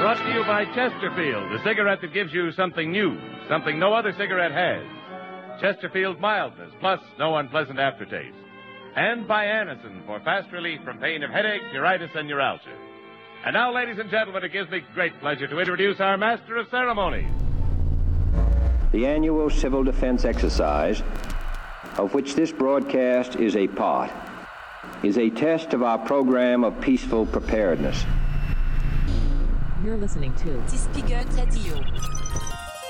Brought to you by Chesterfield, the cigarette that gives you something new, something no other cigarette has. Chesterfield mildness, plus no unpleasant aftertaste. And by Anacin for fast relief from pain of headache, neuritis, and neuralgia. And now, ladies and gentlemen, it gives me great pleasure to introduce our master of ceremonies. The annual civil defense exercise, of which this broadcast is a part, is a test of our program of peaceful preparedness. You're listening to Die Spiegel Radio.